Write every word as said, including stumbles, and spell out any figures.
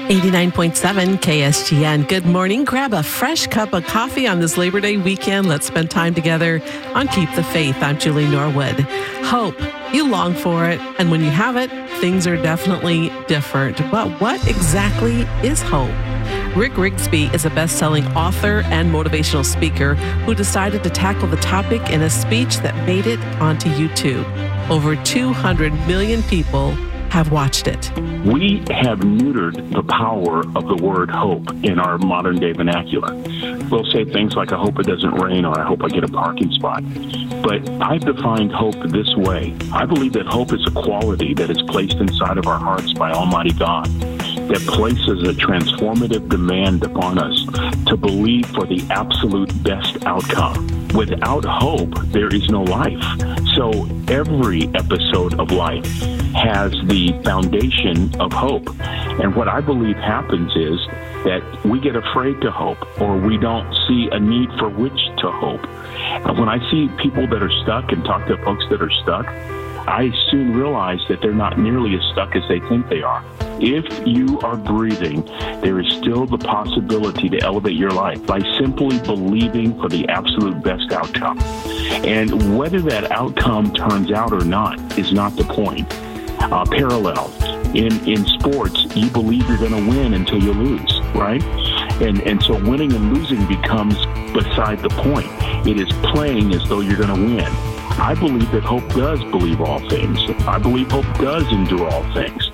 eighty-nine point seven K S G N. Good morning. Grab a fresh cup of coffee on this Labor Day weekend. Let's spend time together on Keep the Faith. I'm Julie Norwood. Hope. You long for it, and when you have it, things are definitely different. But what exactly is hope? Rick Rigsby is a best-selling author and motivational speaker who decided to tackle the topic in a speech that made it onto YouTube. Over two hundred million people have watched it. We have neutered the power of the word hope in our modern day vernacular. We'll say things like, I hope it doesn't rain, or I hope I get a parking spot. But I've defined hope this way. I believe that hope is a quality that is placed inside of our hearts by Almighty God, that places a transformative demand upon us to believe for the absolute best outcome. Without hope, there is no life. So every episode of life has the foundation of hope. And what I believe happens is that we get afraid to hope, or we don't see a need for which to hope. And when I see people that are stuck and talk to folks that are stuck, I soon realize that they're not nearly as stuck as they think they are. If you are breathing, there is still the possibility to elevate your life by simply believing for the absolute best outcome. And whether that outcome turns out or not is not the point. Uh, parallel. In, in sports, you believe you're going to win until you lose, right? And, and so winning and losing becomes beside the point. It is playing as though you're going to win. I believe that hope does believe all things. I believe hope does endure all things.